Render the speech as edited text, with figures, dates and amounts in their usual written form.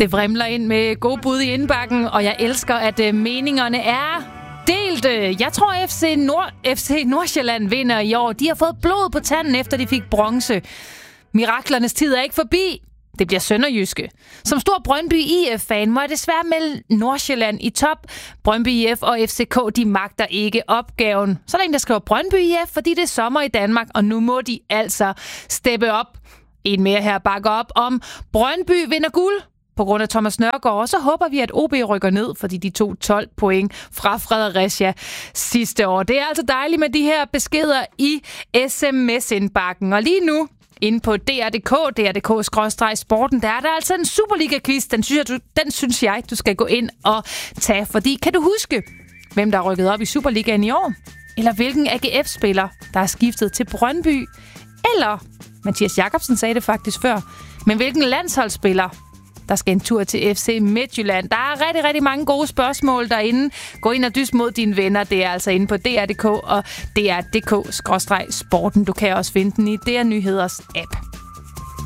Det vrimler ind med gode bud i indbakken, og jeg elsker, at meningerne er delte. Jeg tror, FC Nordsjælland vinder i år. De har fået blod på tanden, efter de fik bronze. Miraklernes tid er ikke forbi. Det bliver sønderjyske. Som stor Brøndby IF-fan må jeg desværre melde Nordsjælland i top. Brøndby IF og FCK, de magter ikke opgaven. Så er der en, der skriver Brøndby IF, fordi det er sommer i Danmark, og nu må de altså steppe op. En mere her bakker op om Brøndby vinder guld på grund af Thomas Nørgaard, og så håber vi, at OB rykker ned, fordi de tog 12 point fra Fredericia sidste år. Det er altså dejligt med de her beskeder i sms-indbakken. Og lige nu, inde på dr.dk/sporten, der er der altså en Superliga-quiz. Den synes jeg, du skal gå ind og tage, fordi kan du huske, hvem der er rykket op i Superligaen i år? Eller hvilken AGF-spiller, der er skiftet til Brøndby? Eller, Mathias Jakobsen sagde det faktisk før, men hvilken landsholdsspiller, der skal en tur til FC Midtjylland? Der er rigtig, rigtig mange gode spørgsmål derinde. Gå ind og dys mod dine venner. Det er altså inde på dr.dk og dr.dk/sporten. Du kan også finde den i DR Nyheders app.